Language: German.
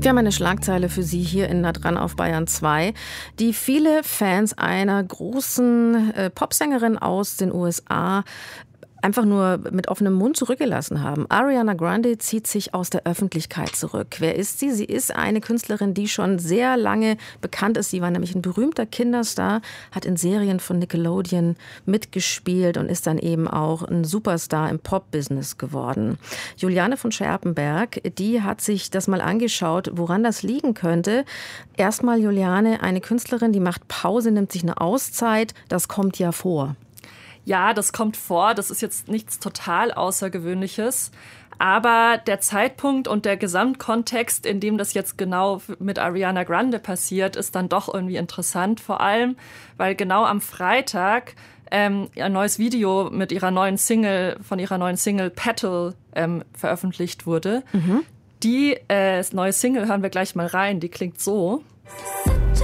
Wir haben eine Schlagzeile für Sie hier in Nah dran auf Bayern 2, die viele Fans einer großen Popsängerin aus den USA einfach nur mit offenem Mund zurückgelassen haben. Ariana Grande zieht sich aus der Öffentlichkeit zurück. Wer ist sie? Sie ist eine Künstlerin, die schon sehr lange bekannt ist. Sie war nämlich ein berühmter Kinderstar, hat in Serien von Nickelodeon mitgespielt und ist dann eben auch ein Superstar im Pop-Business geworden. Juliane von Scherpenberg, die hat sich das mal angeschaut, woran das liegen könnte. Erstmal, Juliane, eine Künstlerin, die macht Pause, nimmt sich eine Auszeit. Das kommt ja vor. Ja, das kommt vor. Das ist jetzt nichts total Außergewöhnliches. Aber der Zeitpunkt und der Gesamtkontext, in dem das jetzt genau mit Ariana Grande passiert, ist dann doch irgendwie interessant. Vor allem, weil genau am Freitag ein neues Video mit ihrer neuen Single, Petal, veröffentlicht wurde. Die neue Single hören wir gleich mal rein. Die klingt so. Such